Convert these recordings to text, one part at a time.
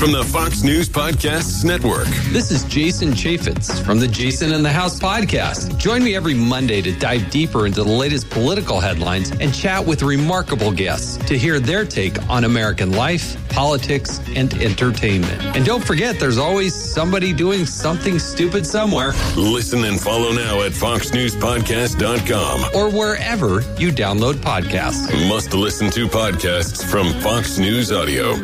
from the Fox News Podcasts Network. This is Jason Chaffetz from the Jason in the House podcast. Join me every Monday to dive deeper into the latest political headlines and chat with remarkable guests to hear their take on American life, politics, and entertainment. And don't forget, there's always somebody doing something stupid somewhere. Listen and follow now at foxnewspodcast.com or wherever you download podcasts. Must listen to podcasts from Fox News Audio.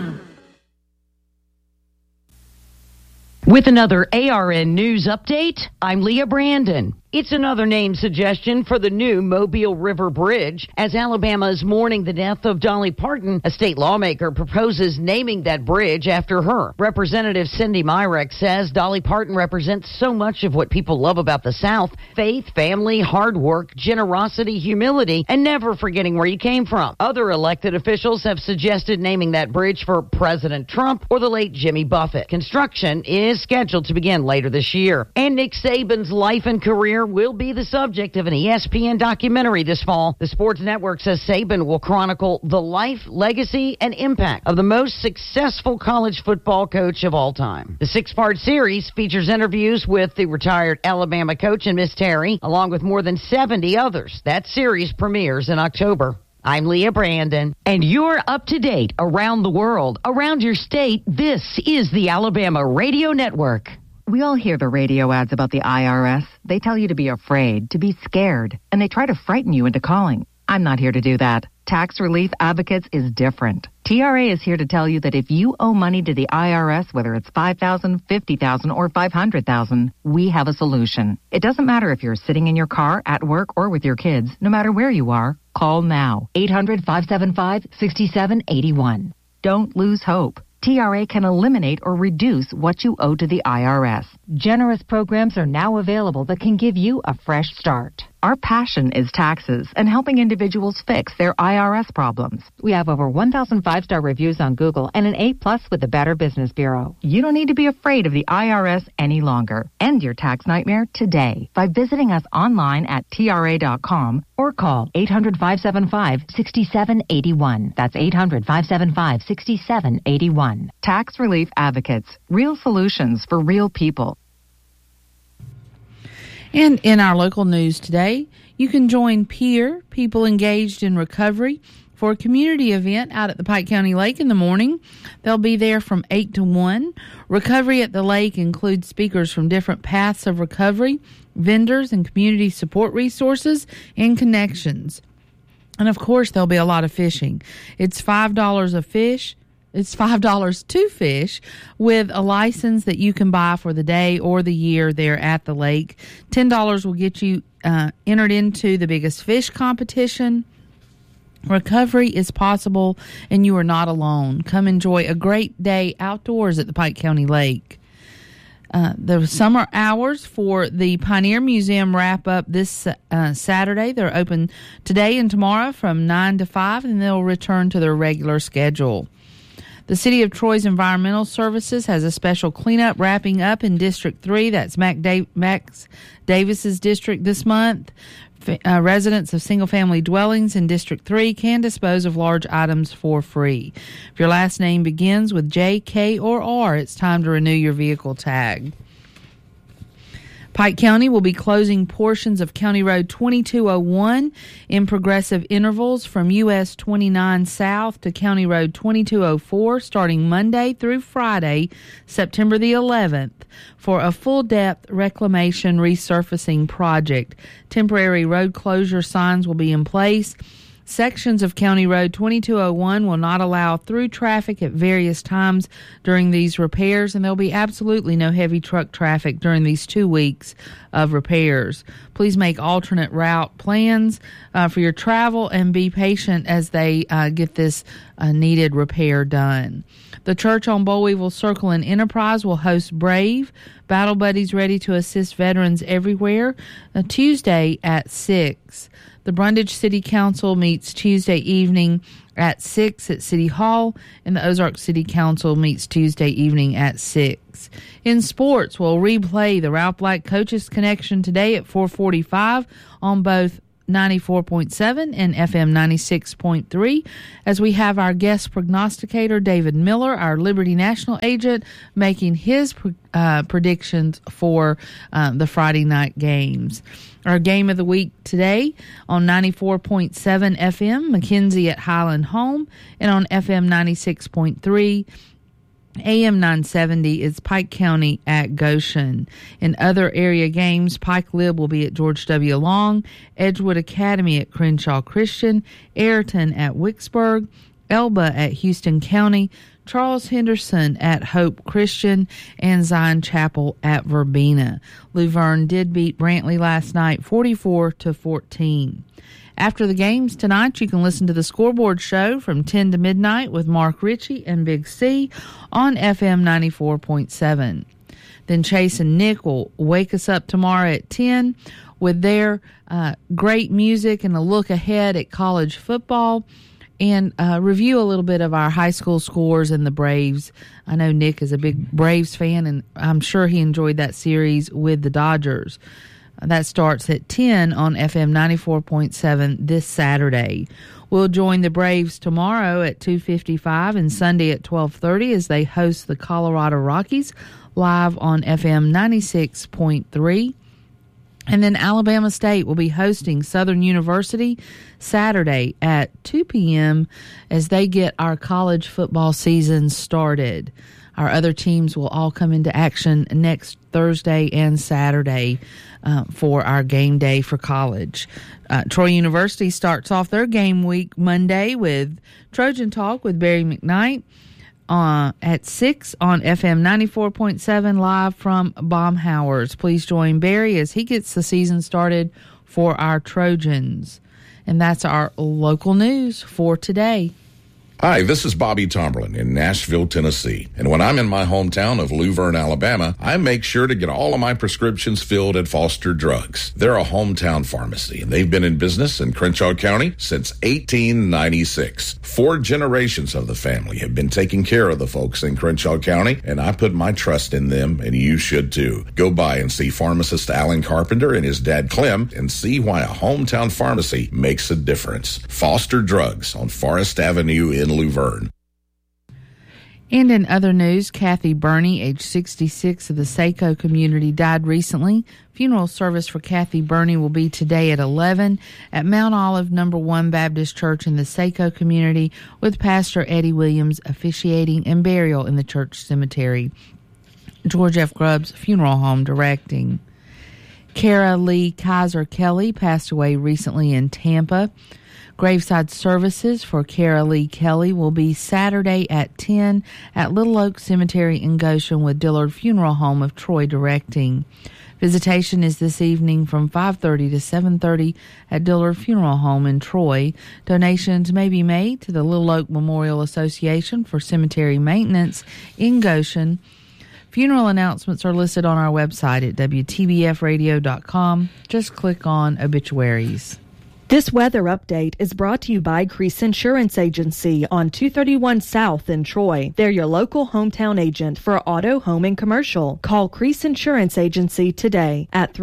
With another ARN News update, I'm Leah Brandon. It's another name suggestion for the new Mobile River Bridge. As Alabama is mourning the death of Dolly Parton, a state lawmaker proposes naming that bridge after her. Representative Cindy Myrek says Dolly Parton represents so much of what people love about the South: faith, family, hard work, generosity, humility, and never forgetting where you came from. Other elected officials have suggested naming that bridge for President Trump or the late Jimmy Buffett. Construction is scheduled to begin later this year. And Nick Saban's life and career will be the subject of an ESPN documentary this fall. The Sports Network says Saban will chronicle the life, legacy, and impact of the most successful college football coach of all time. The 6-part series features interviews with the retired Alabama coach and Miss Terry, along with more than 70 others. That series premieres in October. I'm Leah Brandon, and you're up to date around the world, around your state. This is the Alabama Radio Network. We all hear the radio ads about the IRS. They tell you to be afraid, to be scared, and they try to frighten you into calling. I'm not here to do that. Tax Relief Advocates is different. TRA is here to tell you that if you owe money to the IRS, whether it's $5,000, $50,000, or $500,000, we have a solution. It doesn't matter if you're sitting in your car, at work, or with your kids. No matter where you are, call now. 800-575-6781. Don't lose hope. TRA can eliminate or reduce what you owe to the IRS. Generous programs are now available that can give you a fresh start. Our passion is taxes and helping individuals fix their IRS problems. We have over 1,000 5-star reviews on Google and an A+ with the Better Business Bureau. You don't need to be afraid of the IRS any longer. End your tax nightmare today by visiting us online at TRA.com or call 800-575-6781. That's 800-575-6781. Tax Relief Advocates. Real solutions for real people. And in our local news today, you can join PEER, People Engaged in Recovery, for a community event out at the Pike County Lake in the morning. They'll be there from 8 to 1. Recovery at the lake includes speakers from different paths of recovery, vendors, and community support resources and connections. And, of course, there'll be a lot of fishing. It's $5 a fish. It's $5 to fish with a license that you can buy for the day or the year there at the lake. $10 will get you entered into the biggest fish competition. Recovery is possible, and you are not alone. Come enjoy a great day outdoors at the Pike County Lake. The summer hours for the Pioneer Museum wrap up this Saturday. They're open today and tomorrow from 9 to 5, and they'll return to their regular schedule. The City of Troy's Environmental Services has a special cleanup wrapping up in District 3. That's Max Davis's district this month. Residents of single-family dwellings in District 3 can dispose of large items for free. If your last name begins with J, K, or R, it's time to renew your vehicle tag. Pike County will be closing portions of County Road 2201 in progressive intervals from US 29 South to County Road 2204 starting Monday through Friday, September the 11th, for a full-depth reclamation resurfacing project. Temporary road closure signs will be in place. Sections of County Road 2201 will not allow through traffic at various times during these repairs, and there'll be absolutely no heavy truck traffic during these 2 weeks of repairs. Please make alternate route plans for your travel and be patient as they get this needed repair done. The church on Bollweevil Circle and Enterprise will host Brave, Battle Buddies ready to assist veterans everywhere, Tuesday at 6. The Brundage City Council meets Tuesday evening at 6 at City Hall, and the Ozark City Council meets Tuesday evening at 6. In sports, we'll replay the Ralph Black Coaches Connection today at 4:45 on both 94.7 and FM 96.3, as we have our guest prognosticator, David Miller, our Liberty National agent, making his predictions for the Friday night games. Our game of the week today on 94.7 FM, McKenzie at Highland Home, and on FM 96.3, AM 970 is Pike County at Goshen. In other area games, Pike Lib will be at George W. Long, Edgewood Academy at Crenshaw Christian, Ayrton at Wicksburg, Elba at Houston County, Charles Henderson at Hope Christian, and Zion Chapel at Verbena. Luverne did beat Brantley last night 44-14. After the games tonight, you can listen to the Scoreboard Show from 10 to midnight with Mark Ritchie and Big C on FM 94.7. Then Chase and Nick will wake us up tomorrow at 10 with their great music and a look ahead at college football, and review a little bit of our high school scores and the Braves. I know Nick is a big Braves fan, and I'm sure he enjoyed that series with the Dodgers. That starts at 10 on FM 94.7 this Saturday. We'll join the Braves tomorrow at 2:55 and Sunday at 12:30 as they host the Colorado Rockies live on FM 96.3. And then Alabama State will be hosting Southern University Saturday at 2 p.m. as they get our college football season started. Our other teams will all come into action next Thursday and Saturday for our game day for college. Troy University starts off their game week Monday with Trojan Talk with Barry McKnight at 6 on FM 94.7 live from Baumhauer's. Please join Barry as he gets the season started for our Trojans. And that's our local news for today. Hi, this is Bobby Tomberlin in Nashville, Tennessee. And when I'm in my hometown of Luverne, Alabama, I make sure to get all of my prescriptions filled at Foster Drugs. They're a hometown pharmacy, and they've been in business in Crenshaw County since 1896. 4 generations of the family have been taking care of the folks in Crenshaw County, and I put my trust in them, and you should too. Go by and see pharmacist Alan Carpenter and his dad Clem and see why a hometown pharmacy makes a difference. Foster Drugs on Forest Avenue in Luverne. And in other news, Kathy Burney, age 66, of the Saco community, died recently. Funeral service for Kathy Burney will be today at 11 at Mount Olive No. 1 Baptist Church in the Saco community, with Pastor Eddie Williams officiating and burial in the church cemetery. George F. Grubbs Funeral Home directing. Kara Lee Kaiser Kelly passed away recently in Tampa. Graveside services for Kara Lee Kelly will be Saturday at 10 at Little Oak Cemetery in Goshen, with Dillard Funeral Home of Troy directing. Visitation is this evening from 5:30 to 7:30 at Dillard Funeral Home in Troy. Donations may be made to the Little Oak Memorial Association for cemetery maintenance in Goshen. Funeral announcements are listed on our website at WTBFradio.com. Just click on obituaries. This weather update is brought to you by Crease Insurance Agency on 231 South in Troy. They're your local hometown agent for auto, home, and commercial. Call Crease Insurance Agency today at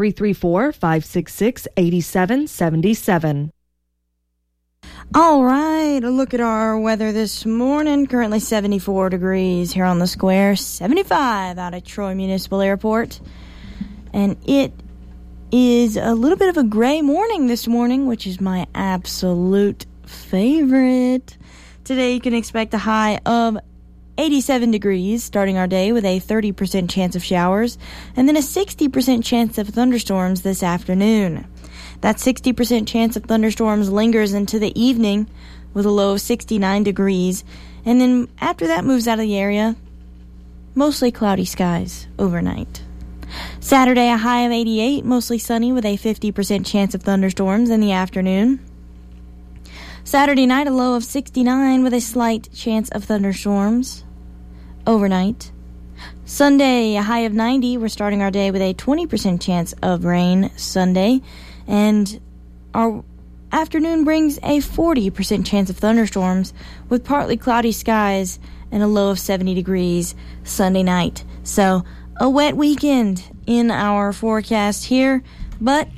334-566-8777. All right, a look at our weather this morning. Currently 74 degrees here on the square, 75 out at Troy Municipal Airport. And it is a little bit of a gray morning this morning, which is my absolute favorite. Today you can expect a high of 87 degrees, starting our day with a 30% chance of showers, and then a 60% chance of thunderstorms this afternoon. That 60% chance of thunderstorms lingers into the evening with a low of 69 degrees, and then after that moves out of the area, mostly cloudy skies overnight. Saturday, a high of 88, mostly sunny with a 50% chance of thunderstorms in the afternoon. Saturday night, a low of 69 with a slight chance of thunderstorms overnight. Sunday, a high of 90. We're starting our day with a 20% chance of rain Sunday. And our afternoon brings a 40% chance of thunderstorms with partly cloudy skies and a low of 70 degrees Sunday night. So, a wet weekend in our forecast here, but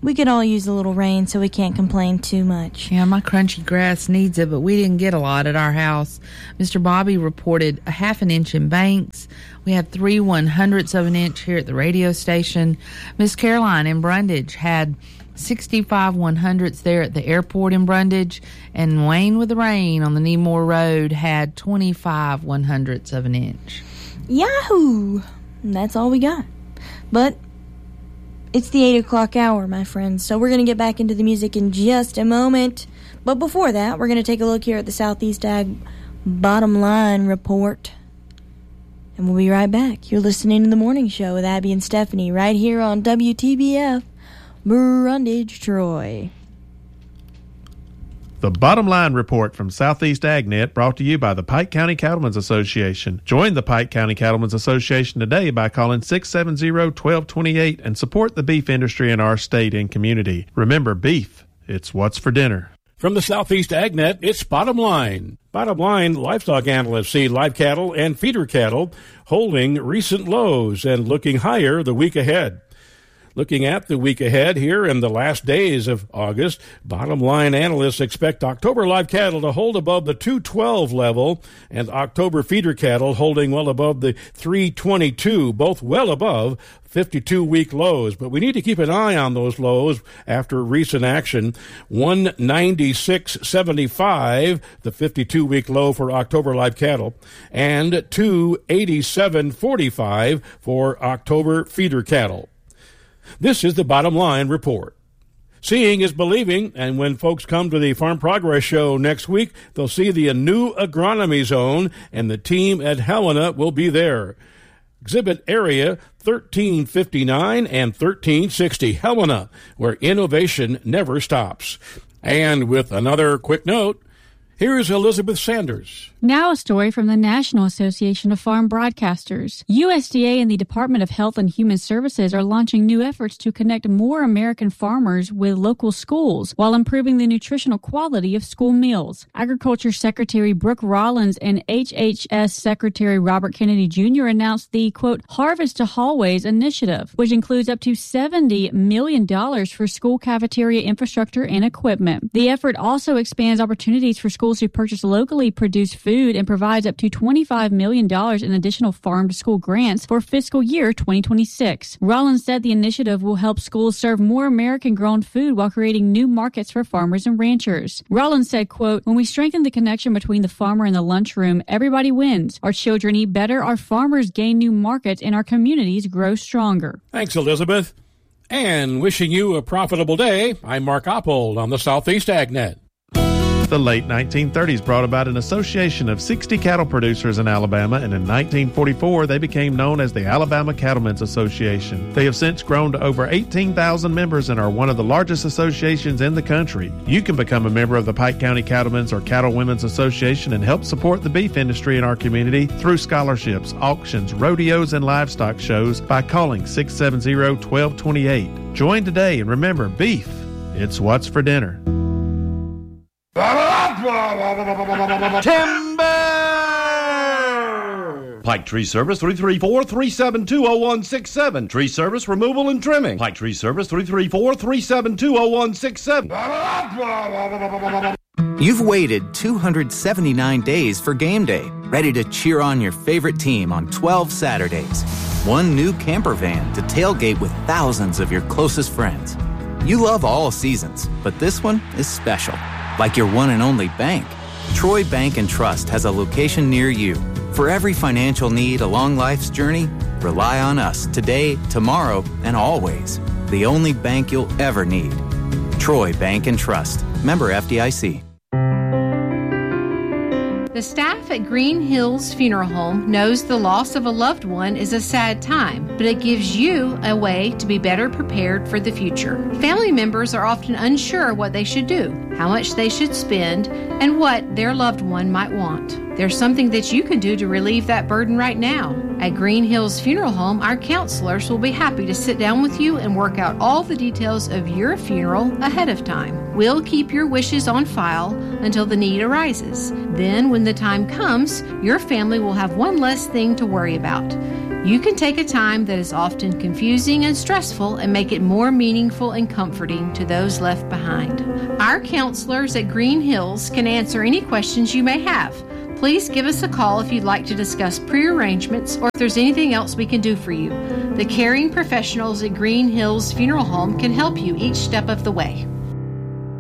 we could all use a little rain, so we can't complain too much. Yeah, my crunchy grass needs it, but we didn't get a lot at our house. Mr. Bobby reported a half an inch in Banks. We had 3/100ths of an inch here at the radio station. Miss Caroline in Brundage had 65 100ths there at the airport in Brundage, and Wayne with the Rain on the Nemour Road had 25 100ths of an inch. Yahoo! And that's all we got. But it's the 8 o'clock hour, my friends, so we're going to get back into the music in just a moment. But before that, we're going to take a look here at the Southeast Ag Bottom Line Report. And we'll be right back. You're listening to The Morning Show with Abby and Stephanie right here on WTBF, Brundage, Troy. The Bottom Line Report from Southeast AgNet, brought to you by the Pike County Cattlemen's Association. Join the Pike County Cattlemen's Association today by calling 670-1228 and support the beef industry in our state and community. Remember, beef, it's what's for dinner. From the Southeast AgNet, it's Bottom Line. Bottom Line, livestock analysts see live cattle and feeder cattle holding recent lows and looking higher the week ahead. Looking at the week ahead here in the last days of August, Bottom Line analysts expect October live cattle to hold above the 212 level and October feeder cattle holding well above the 322, both well above 52-week lows. But we need to keep an eye on those lows after recent action. 196.75, the 52-week low for October live cattle, and 287.45 for October feeder cattle. This is the Bottom Line Report. Seeing is believing, and when folks come to the Farm Progress Show next week, they'll see the new agronomy zone, and the team at Helena will be there. Exhibit area 1359 and 1360, Helena, where innovation never stops. And with another quick note, here's Elizabeth Sanders. Now a story from the National Association of Farm Broadcasters. USDA and the Department of Health and Human Services are launching new efforts to connect more American farmers with local schools while improving the nutritional quality of school meals. Agriculture Secretary Brooke Rollins and HHS Secretary Robert Kennedy Jr. announced the, quote, Harvest to Hallways initiative, which includes up to $70 million for school cafeteria infrastructure and equipment. The effort also expands opportunities for schools to purchase locally produced food and provides up to $25 million in additional farm-to-school grants for fiscal year 2026. Rollins said the initiative will help schools serve more American-grown food while creating new markets for farmers and ranchers. Rollins said, quote, when we strengthen the connection between the farmer and the lunchroom, everybody wins. Our children eat better, our farmers gain new markets, and our communities grow stronger. Thanks, Elizabeth. And wishing you a profitable day, I'm Mark Oppold on the Southeast AgNet. The late 1930s brought about an association of 60 cattle producers in Alabama, and in 1944 they became known as the Alabama Cattlemen's Association. They have since grown to over 18,000 members and are one of the largest associations in the country. You can become a member of the Pike County Cattlemen's or Cattle Women's Association and help support the beef industry in our community through scholarships, auctions, rodeos, and livestock shows by calling 670-1228. Join today, and remember, beef, it's what's for dinner. Timber! Pike Tree Service 334-372-0167. Tree Service Removal and Trimming. Pike Tree Service 334-372-0167. You've waited 279 days for game day, ready to cheer on your favorite team on 12 Saturdays. One new camper van to tailgate with thousands of your closest friends. You love all seasons, but this one is special. Like your one and only bank. Troy Bank and Trust has a location near you. For every financial need along life's journey, rely on us today, tomorrow, and always. The only bank you'll ever need. Troy Bank and Trust. Member FDIC. The staff at Green Hills Funeral Home knows the loss of a loved one is a sad time, but it gives you a way to be better prepared for the future. Family members are often unsure what they should do, how much they should spend, and what their loved one might want. There's something that you can do to relieve that burden right now. At Green Hills Funeral Home, our counselors will be happy to sit down with you and work out all the details of your funeral ahead of time. We'll keep your wishes on file until the need arises. Then, when the time comes, your family will have one less thing to worry about. You can take a time that is often confusing and stressful and make it more meaningful and comforting to those left behind. Our counselors at Green Hills can answer any questions you may have. Please give us a call if you'd like to discuss pre-arrangements or if there's anything else we can do for you. The caring professionals at Green Hills Funeral Home can help you each step of the way.